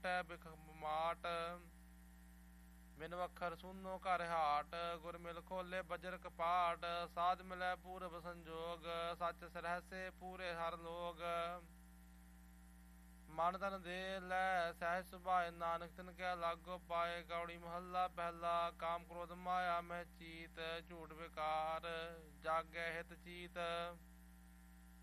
ਕਟੈ ਬਿਖ mart. ਬਿਨ ਵਖਰ ਸੁਨੋ ਘਰ ਹਾਟ, ਗੁਰ ਮਿਲ ਖੋਲੇ ਬਜਰ ਕਪਾਟ। ਸਾਧ ਮਿਲੈ ਪੂਰਬ ਸੰਜੋਗ, ਸੱਚ ਸਰਹਸੇ ਪੂਰੇ ਹਰ ਲੋਗ। ਮਨ ਤਨ ਦੇ ਲੈ ਸਹਿਜ ਸੁਭਾਏ, ਨਾਨਕ ਤਿਨ ਕੈ ਲਾਗੋ ਪਾਏ। ਗੌੜੀ ਮਹੱਲਾ ਪਹਿਲਾ। ਕਾਮ ਕ੍ਰੋਧ ਮਾਇਆ ਮਹਿ ਚੀਤ, ਝੂਠ ਵਿਕਾਰ ਜਾਗੈ ਹਿਤ ਚੀਤ।